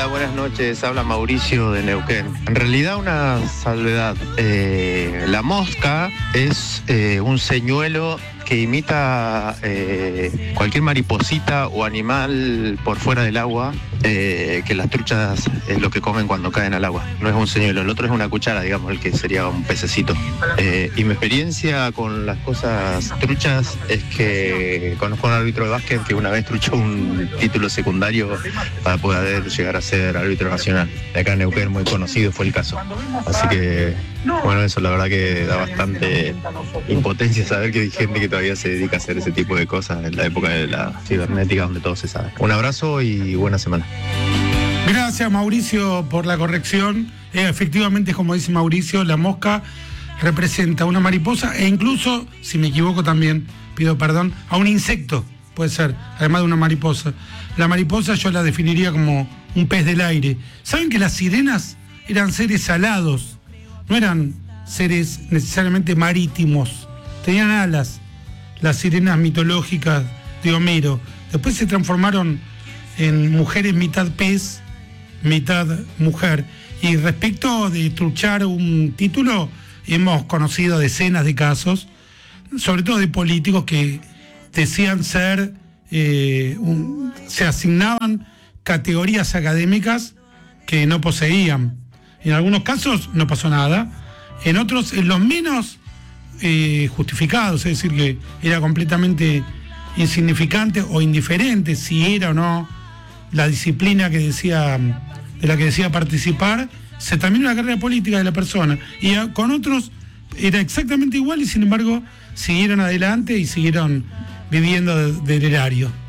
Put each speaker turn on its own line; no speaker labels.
Hola, buenas noches. Habla Mauricio de Neuquén. En realidad una salvedad. La mosca es un señuelo que imita cualquier mariposita o animal por fuera del agua, que las truchas es lo que comen cuando caen al agua. No es un señuelo, el otro es una cuchara, digamos, el que sería un pececito. Y mi experiencia con las cosas truchas es que conozco a un árbitro de básquet que una vez truchó un título secundario para poder llegar a ser árbitro nacional. De acá en Neuquén, muy conocido fue el caso. Así que, bueno, eso la verdad que da bastante impotencia saber que hay gente que todavía se dedica a hacer ese tipo de cosas en la época de la cibernética donde todo se sabe. Un abrazo y buena semana.
Gracias, Mauricio, por la corrección. Efectivamente, como dice Mauricio, la mosca representa una mariposa e incluso, si me equivoco también, pido perdón, a un insecto, puede ser, además de una mariposa. La mariposa yo la definiría como un pez del aire. ¿Saben que las sirenas eran seres alados? No eran seres necesariamente marítimos, tenían alas. Las sirenas mitológicas de Homero. Después se transformaron en mujeres mitad pez, mitad mujer. Y respecto de truchar un título, hemos conocido decenas de casos, sobre todo de políticos que decían ser, se asignaban categorías académicas que no poseían. En algunos casos no pasó nada, en otros, en los menos justificados, es decir, que era completamente insignificante o indiferente si era o no la disciplina de la que decía participar, se terminó la carrera política de la persona. Y con otros era exactamente igual y sin embargo siguieron adelante y siguieron viviendo del erario.